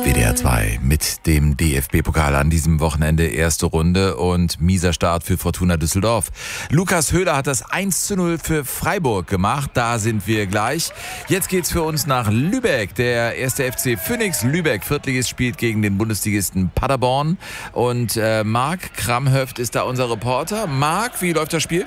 WDR 2 mit dem DFB-Pokal an diesem Wochenende erste Runde und mieser Start für Fortuna Düsseldorf. Lukas Höhler hat das 1:0 für Freiburg gemacht, da sind wir gleich. Jetzt geht's für uns nach Lübeck. Der erste FC Phoenix Lübeck, Viertligist, spielt gegen den Bundesligisten Paderborn und Marc Kramhöft ist da unser Reporter. Marc, wie läuft das Spiel?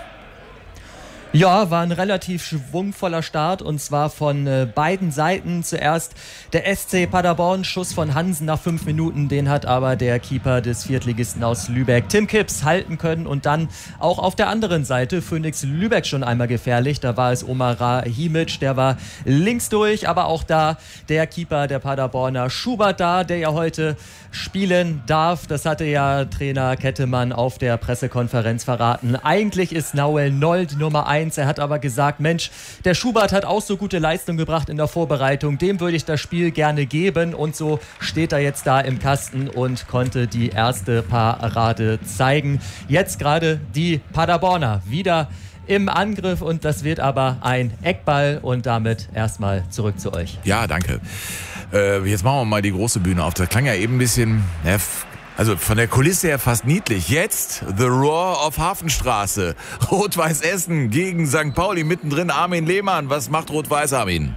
Ja, war ein relativ schwungvoller Start und zwar von beiden Seiten. Zuerst der SC Paderborn, Schuss von Hansen nach 5 Minuten, den hat aber der Keeper des Viertligisten aus Lübeck, Tim Kipps, halten können und dann auch auf der anderen Seite Phoenix Lübeck schon einmal gefährlich. Da war es Omar Rahimic, der war links durch, aber auch da der Keeper der Paderborner Schubert da, der ja heute spielen darf. Das hatte ja Trainer Kettemann auf der Pressekonferenz verraten. Eigentlich ist Nauel Noll die Nummer 1. Er hat aber gesagt, Mensch, der Schubert hat auch so gute Leistung gebracht in der Vorbereitung. Dem würde ich das Spiel gerne geben. Und so steht er jetzt da im Kasten und konnte die erste Parade zeigen. Jetzt gerade die Paderborner wieder im Angriff und das wird aber ein Eckball und damit erstmal zurück zu euch. Ja, danke. Jetzt machen wir mal die große Bühne auf. Das klang ja eben ein bisschen, also von der Kulisse her fast niedlich. Jetzt The Roar of Hafenstraße. Rot-Weiß Essen gegen St. Pauli mittendrin. Armin Lehmann, was macht Rot-Weiß, Armin?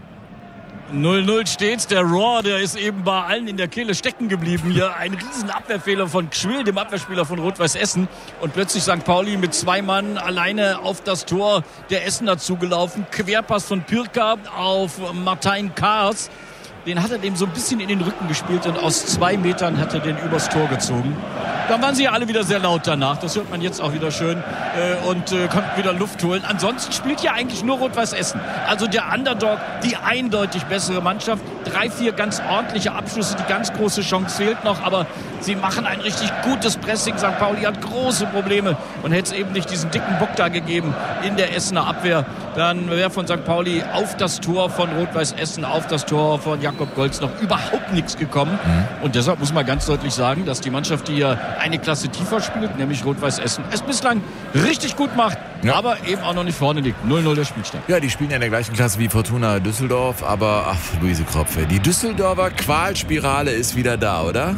0-0 steht's. Der Roar, der ist eben bei allen in der Kehle stecken geblieben. Hier ein riesen Abwehrfehler von Gschwill, dem Abwehrspieler von Rot-Weiß Essen. Und plötzlich St. Pauli mit 2 Mann alleine auf das Tor der Essener zugelaufen. Querpass von Pirka auf Martin Kaas. Den hat er dem so ein bisschen in den Rücken gespielt und aus 2 Metern hat er den übers Tor gezogen. Dann waren sie ja alle wieder sehr laut danach. Das hört man jetzt auch wieder schön und konnten wieder Luft holen. Ansonsten spielt ja eigentlich nur Rot-Weiß Essen. Also der Underdog, die eindeutig bessere Mannschaft. 3, 4 ganz ordentliche Abschlüsse. Die ganz große Chance fehlt noch, aber sie machen ein richtig gutes Pressing. St. Pauli hat große Probleme und hätte es eben nicht diesen dicken Bock da gegeben in der Essener Abwehr. Dann wäre von St. Pauli auf das Tor von Rot-Weiß Essen, auf das Tor von Jakob Golz noch überhaupt nichts gekommen. Und deshalb muss man ganz deutlich sagen, dass die Mannschaft, die hier eine Klasse tiefer spielt, nämlich Rot-Weiß Essen, es bislang richtig gut macht, aber eben auch noch nicht vorne liegt. 0-0 der Spielstand. Ja, die spielen ja in der gleichen Klasse wie Fortuna Düsseldorf, aber Luise Kropfe, die Düsseldorfer Qualspirale ist wieder da, oder?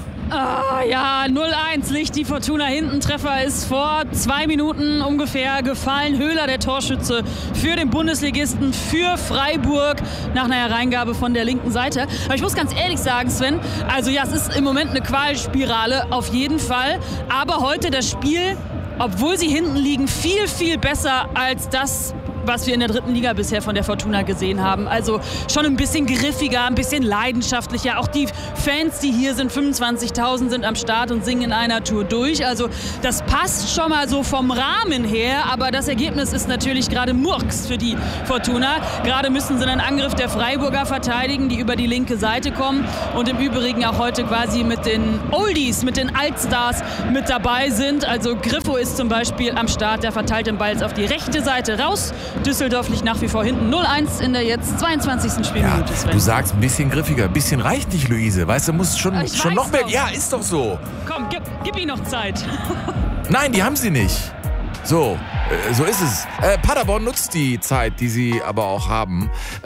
Ja, 0-1 liegt die Fortuna hinten. Treffer ist vor 2 Minuten ungefähr gefallen. Höhler, der Torschütze für den Bundesligisten, für Freiburg, nach einer Hereingabe von der linken Seite. Aber ich muss ganz ehrlich sagen, Sven, also ja, es ist im Moment eine Qualspirale, auf jeden Fall. Aber heute das Spiel, obwohl sie hinten liegen, viel, viel besser als das, was wir in der 3. Liga bisher von der Fortuna gesehen haben. Also schon ein bisschen griffiger, ein bisschen leidenschaftlicher. Auch die Fans, die hier sind, 25.000 sind am Start und singen in einer Tour durch. Also das passt schon mal so vom Rahmen her, aber das Ergebnis ist natürlich gerade Murks für die Fortuna. Gerade müssen sie einen Angriff der Freiburger verteidigen, die über die linke Seite kommen und im Übrigen auch heute quasi mit den Oldies, mit den Altstars mit dabei sind. Also Griffo ist zum Beispiel am Start, der verteilt den Ball jetzt auf die rechte Seite raus. Düsseldorf liegt nach wie vor hinten. 0-1 in der jetzt 22. Spielminute. Ja, du sagst ein bisschen griffiger, ein bisschen reicht nicht, Luise. Weißt du, musst schon noch mehr. Ja, ist doch so. Komm, gib ihm noch Zeit. Nein, die haben sie nicht. So ist es. Paderborn nutzt die Zeit, die sie aber auch haben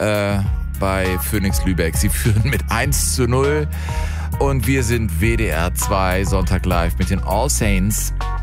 bei Phoenix Lübeck. Sie führen mit 1:0 und wir sind WDR 2 Sonntag live mit den All Saints.